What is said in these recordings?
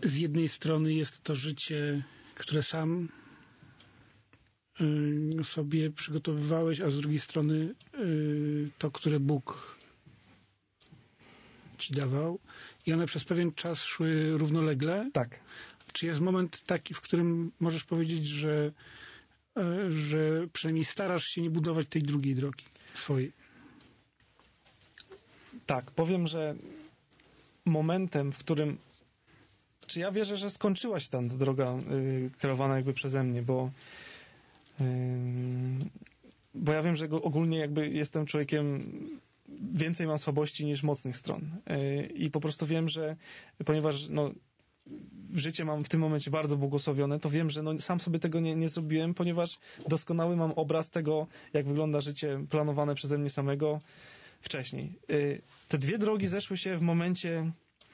z jednej strony jest to życie, które sam sobie przygotowywałeś, a z drugiej strony to, które Bóg ci dawał i one przez pewien czas szły równolegle? Tak. Czy jest moment taki, w którym możesz powiedzieć, że przynajmniej starasz się nie budować tej drugiej drogi swojej? Tak, powiem, że momentem, w którym czy ja wierzę, że skończyła się ta droga kierowana jakby przeze mnie, bo ja wiem, że ogólnie jakby jestem człowiekiem, więcej mam słabości niż mocnych stron. I po prostu wiem, że ponieważ życie mam w tym momencie bardzo błogosławione, to wiem, że sam sobie tego nie zrobiłem, ponieważ doskonały mam obraz tego, jak wygląda życie planowane przeze mnie samego wcześniej. Te dwie drogi zeszły się w momencie,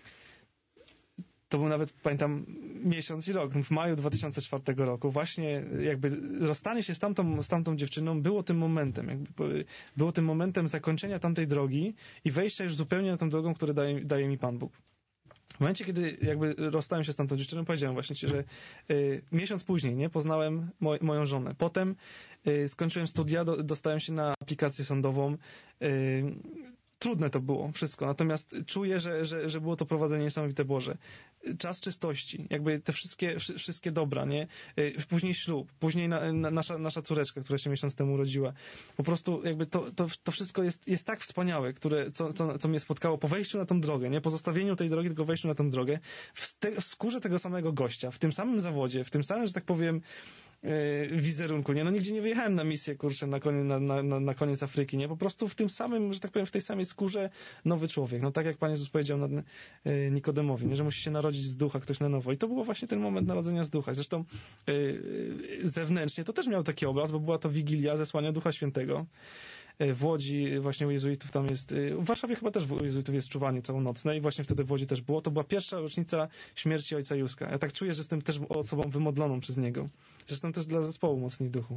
to był nawet, pamiętam, miesiąc i rok, w maju 2004 roku. Właśnie jakby rozstanie się z tamtą dziewczyną było tym momentem. Było tym momentem zakończenia tamtej drogi i wejścia już zupełnie na tą drogą, którą daje mi Pan Bóg. W momencie, kiedy jakby rozstałem się z tamtą dziewczyną, powiedziałem właśnie ci, że miesiąc później poznałem moją żonę. Potem skończyłem studia, dostałem się na aplikację sądową. Trudne to było wszystko, natomiast czuję, że było to prowadzenie niesamowite Boże. Czas czystości, jakby te wszystkie dobra, nie? Później ślub, później nasza córeczka, która się miesiąc temu urodziła. Po prostu jakby to wszystko jest tak wspaniałe, co mnie spotkało po wejściu na tą drogę, nie? Po zostawieniu tej drogi, tylko wejściu na tą drogę, w skórze tego samego gościa, w tym samym zawodzie, w tym samym, że tak powiem, wizerunku, nie? Nigdzie nie wyjechałem na misję, kurczę, na koniec Afryki, nie? Po prostu w tym samym, że tak powiem, w tej samej skórze nowy człowiek. Tak jak Pan Jezus powiedział Nikodemowi, nie? Że musi się narodzić z ducha ktoś na nowo. I to był właśnie ten moment narodzenia z ducha. Zresztą zewnętrznie to też miał taki obraz, bo była to Wigilia zesłania Ducha Świętego. W Łodzi właśnie u jezuitów tam jest, w Warszawie chyba też u jezuitów jest czuwanie całonocne i właśnie wtedy w Łodzi też było. To była pierwsza rocznica śmierci ojca Józka. Ja tak czuję, że jestem też osobą wymodloną przez niego. Zresztą też dla zespołu Mocni Duchu.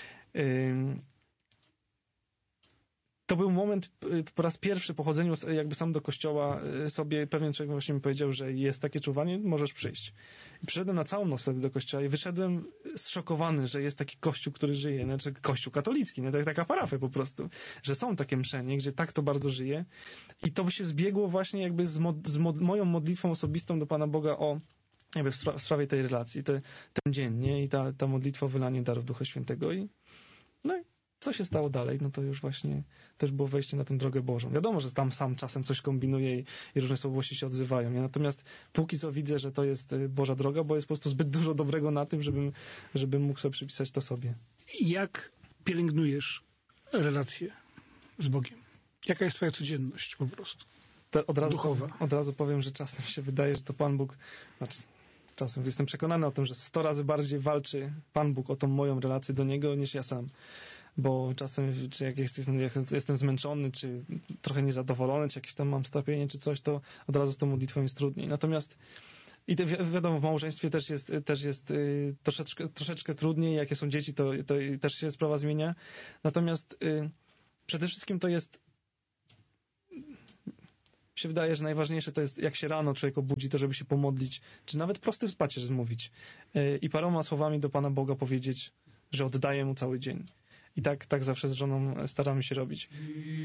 To był moment, po raz pierwszy po chodzeniu jakby sam do kościoła sobie pewien człowiek właśnie mi powiedział, że jest takie czuwanie, możesz przyjść. I przyszedłem na całą noc wtedy do kościoła i wyszedłem zszokowany, że jest taki kościół, który żyje, znaczy kościół katolicki, nie? Taka parafia po prostu, że są takie msze, nie? Gdzie tak to bardzo żyje. I to by się zbiegło właśnie jakby z moją modlitwą osobistą do Pana Boga o jakby w sprawie tej relacji, ten dzień, nie? I ta modlitwa o wylanie darów Ducha Świętego i co się stało dalej? To już właśnie też było wejście na tę drogę Bożą. Wiadomo, że tam sam czasem coś kombinuje i różne słabości się odzywają. Nie? Natomiast póki co widzę, że to jest Boża droga, bo jest po prostu zbyt dużo dobrego na tym, żebym mógł sobie przypisać to sobie. Jak pielęgnujesz relacje z Bogiem? Jaka jest twoja codzienność po prostu? Duchowa. Od razu powiem, że czasem się wydaje, że to Pan Bóg... Czasem jestem przekonany o tym, że 100 razy bardziej walczy Pan Bóg o tą moją relację do Niego niż ja sam. Bo czasem, czy jak jestem zmęczony, czy trochę niezadowolony, czy jakieś tam mam strapienie, czy coś, to od razu z tą modlitwą jest trudniej. Natomiast i wiadomo, w małżeństwie też jest troszeczkę trudniej. Jakie są dzieci, to też się sprawa zmienia. Natomiast przede wszystkim to jest... Mi się wydaje, że najważniejsze to jest, jak się rano człowiek obudzi, to żeby się pomodlić, czy nawet prosty pacierz zmówić i paroma słowami do Pana Boga powiedzieć, że oddaję Mu cały dzień. I tak zawsze z żoną staramy się robić.